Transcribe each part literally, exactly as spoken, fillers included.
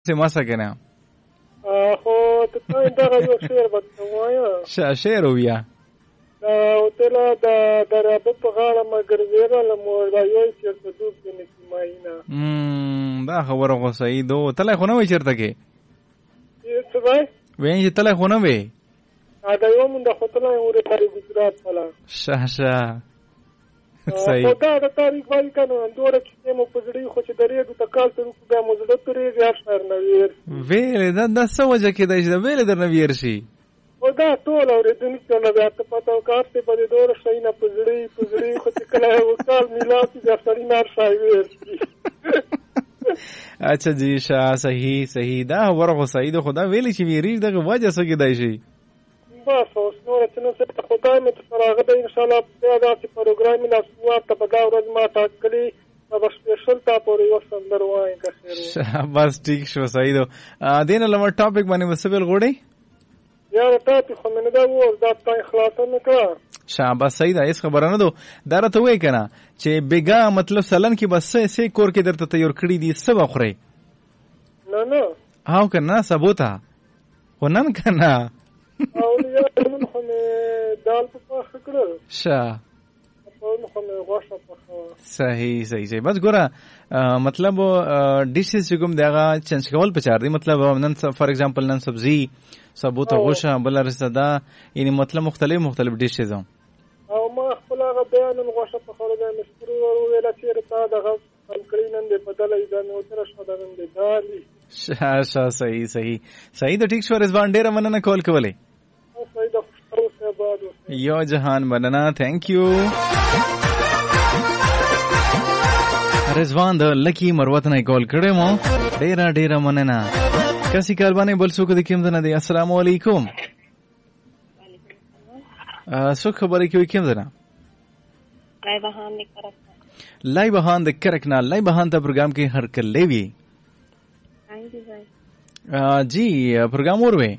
ماسه کنه خو ته دا یو شعر بتوایا ش شعر ویا او تلا دا درابه په غاړه مگر زیرا لمور دا یو چرته دوب نه کیماینا م دا خبره خو صحیح دو تله خو نه وای چرته کې څه وای وین چې تله خو نه وای ا دا یو مونږ خو تله ورې پاره ګجرات پلا شه شه صحیح او دا د تاریخ وای کنه اندوره کې مو پزړی خو چې درې د تکال تر کو بیا مزړه ترې یار شهر نه ویر ویل دا د سوجه کې د ویل در نه ویر شي او دا ټول اورېدونکو نه بیا ته پته وکړ چې په دې دور شي نه پزړی پزړی خو چې کله وکال میلاد د سړی نار شاویر اچھا جی شاه صحیح صحیح دا ورغه صحیح ده خدا ویلی چې ویری دغه وجه څه کېدای شي بس اوس نور چې نو څه خدای مې تراغه د ان شاء الله بیا دا چې پروګرام نه سوا ته په دا ورځ ما ټاکلي په سپیشل تا پورې وسندر وای که خیر بس ټیک شو صحیح ده دین لمر ټاپک باندې مسبل غوړي یا ټاپک خو مې نه دا و دا تا اخلاص نه کړ شاباش صحیح ده هیڅ خبره نه دو دا راته وای کنه چې بیګا مطلب سلن کې بس سه کور کې درته تیار کړی دي سبا خوري نه نه هاو کنه ثبوتا ونن کنه او یا نن خو مې دال په خکړه شا صحیح صحیح صحیح بس ګوره مطلب ډیشز چې کوم دغه چنج کول پچار دي مطلب نن فار ایگزامپل نن سبزی ثبوت غوښه بل رسدا یعنی مطلب مختلف مختلف ډیشز او ما خپل هغه بیان غوښه په خور ده مستری ورو ویل چې تا دغه کلینن دې بدلې ده نو تر شو ده نن دې دالي شا شا صحیح صحیح صحیح د ټیک شو رضوان ډیر مننه کول کولې صحیح ده یو جهان مننه تھینک یو رضوان د لکی مروت نه کال کړه مو ډیر ډیر مننه کسي کال باندې بل څوک د کیم نه دی السلام علیکم څو خبرې کوي کیم نه لای بهان د کرک لای بهان د کرک نه لای بهان ته پروګرام کې هر کله وی جی پروګرام اوروي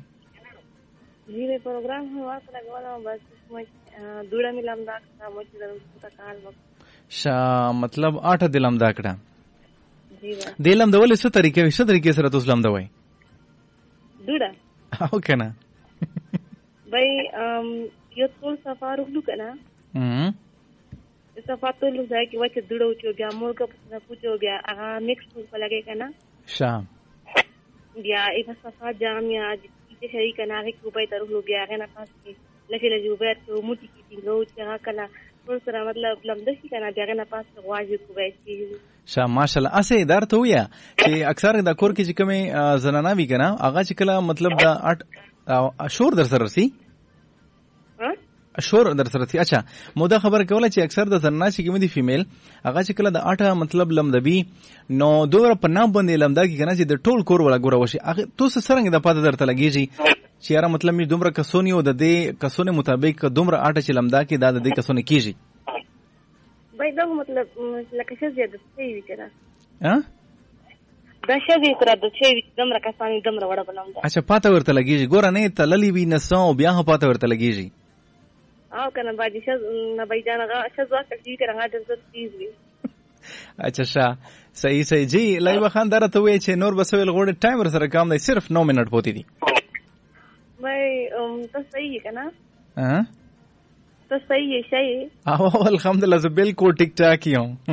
جی به پروګرام هوا سره غواړم بس مې دوړه ملم دا مو چې درته کال وخت شا مطلب آٹھ دلم دا کړه جی با دلم د ولې څه طریقې څه طریقې سره تاسو لم دا وای دوړه او کنه بای یو ټول سفر وکړو کنه هم سفر ټول ځای کې وڅ دوړو چې بیا مور کا پوښتنه پوښتنه بیا هغه نیکسټ په لګې کنه شا بیا ایفه سفر جامیا چې شي کنه هغه کو په تر لو بیا غنه پاس کې لکه لږ وبر ته موټی کې څنګه چې هغه کله ټول سره مطلب لمدشي کنه بیا غنه پاس غواړي کوی شي شا ماشاءالله اسه ادار ته ویا چې اکثر د کور کې چې کومه زنانه وی کنه هغه چې کله مطلب د اټ شور در سره رسی ها شور در سره رسی اچھا مودا خبر کوله چې اکثر د زنانه چې کومه دي فیمیل هغه چې کله د اټه مطلب لمدبي نو دوره په نام باندې لمدا کې کنه چې د ټول کور ولا ګوره وشي هغه توس سرنګ د پاده درته لګیږي چې یاره مطلب می دومره کسونی او د دې کسونه مطابق دومره اټه چې لمدا کې دا د دې کسونه کیږي بای دا مطلب لکه څه زیاده څه وی کنه ها دا څه وی تر د څه وی دومره کسانی دومره وړه بلمدا اچھا پاته ورته لګیږي ګوره نه تللی وی نسو بیا هم پاته ورته لګیږي او کنه باندې څه نه بای جانغه څه ځوا کوي کنه د څه چیز وی اچھا شا صحیح صحیح جی لایو خان درته وی چې نور بسویل غوړ ټایم سره کام دی صرف نو منټ پوتی دي بای ته صحیح کنه ها تو صحیح ہے شای او الحمدللہ سے بالکل ٹک ٹاک ہی ہوں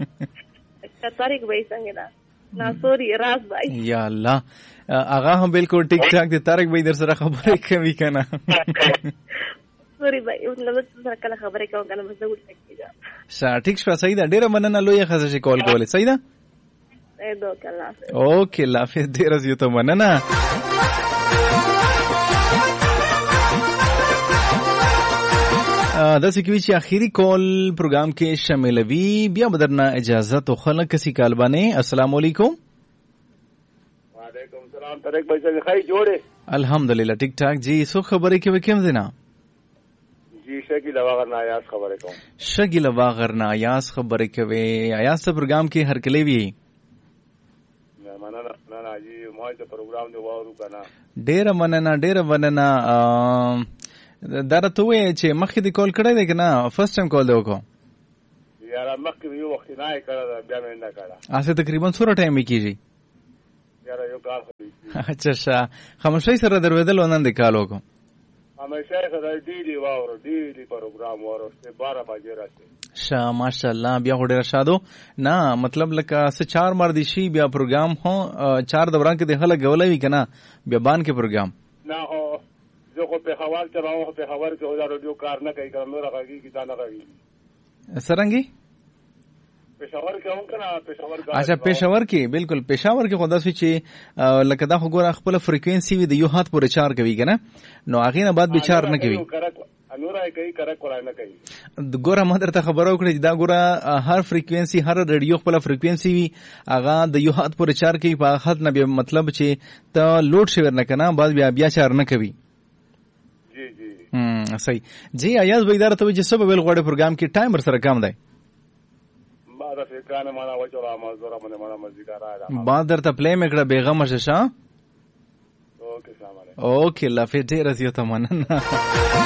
طارق بھائی څنګه دا نا سوري راز بھائی یا الله آغا هم بالکل ٹک ٹاک دي طارق بھائی در سره خبرې کوي کنه سوري بھائی مطلب سره کله خبرې کوم کنه بس زګور تکیږي شا ټیک شو صحیح ده ډیره مننه لوی خزه شي کال کولې صحیح ده اې دوه کله اوکې الله حافظ ډیره زیاته مننه داسې کوي چې اخیری کال پروګرام کې شامل وي بیا بدرنا اجازه تو خلک کسي کال باندې السلام علیکم وعلیکم السلام طارق بھائی څنګه خای جوړه الحمدلله ټیک ټاک جی سو خبرې کې وکم دینا جی شګی لواغرنا یاس خبرې کوم شګی لواغرنا یاس خبرې کوي یاس پروګرام کې هر کله وی مننه نه جی موږ ته پروګرام دی وورو کنه ډیر مننه ډیر مننه درته وې چې مخکې دی کال کړی دی کنه فرست ټایم کال دی وکړو یاره مخکې یو وخت نه کړه بیا مې نه کړه اسه تقریبا څوره ټایم کیږي یاره یو کار خو اچھا ښه خاموشۍ سره درېدل نن د کال وکړو همیشه سره ډیلی واورو ډیلی پروګرام واورو چې بارہ بجې راځي ښه ماشاءالله بیا خو ډېره شادو نه مطلب لکه څه چار مار دي شي بیا پروګرام هو چار دوران کې د خلک غولی وي که نه بیا بان کې پروګرام نه هو زه خو پېښور کې راوم خو پېښور کې دا رادیو کار نه کوي که نور غږېږي دا نه غږېږي څرنګې پېښور کې هم که نه پېښور کې اچھا پېښور کې بالکل پېښور کې خو داسې چې لکه دا خو ګوره خپله فریکوینسي وي د یو هات پورې چار کوي که نه نو هغې نه بعد به چار نه کوي ګوره ما درته خبره وکړه چې دا ګوره هر فریکوینسي هر ریډیو خپله فریکوینسي وي هغه د یو هات پورې چار کوي په هغه حد نه بیا مطلب چې ته لوډ شوی نه که نه بعد بیا بیا چار نه کوي جی جی صحیح جی ایاز بھائی دار ته چې څه به ویل غواړې پروګرام کې ټایم ورسره کم دی بعد درته پلی مې کړه بېغمه شه ښه اوکې الله حافظ ډېره زیاته مننه